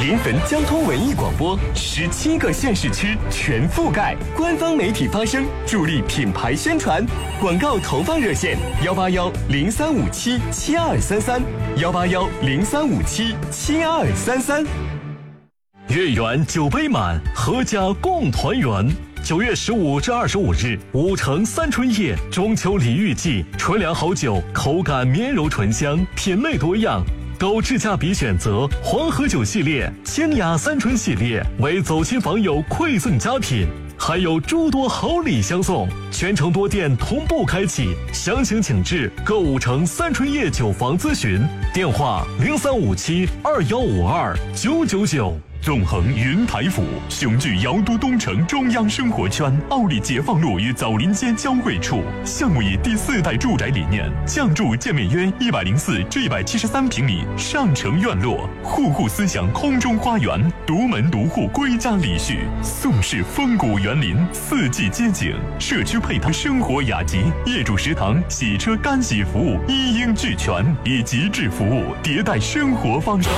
临汾交通文艺广播，17个县市区全覆盖，官方媒体发声，助力品牌宣传。广告投放热线：181-0357-7233，181-0357-7233。月圆酒杯满，阖家共团圆。9月15至25日，5城三春夜中秋礼遇季，纯粮好酒，口感绵柔醇香，品类多样。购智驾比选择黄河酒系列、清雅三春系列为走亲访友馈赠佳品，还有诸多好礼相送。全城多店同步开启，详情请至各5城三春夜酒房咨询，电话0357-2152-999。纵横云台府，雄踞瑶都东城中央生活圈，奥里解放路与枣林街交汇处。项目以第4代住宅理念，降筑建面约104至173平米上城院落，户户思想空中花园，独门独户归家礼序，宋式风骨园林，4季街景，社区配套生活雅集，业主食堂、洗车干洗服务一应俱全，以极致服务迭代生活方式。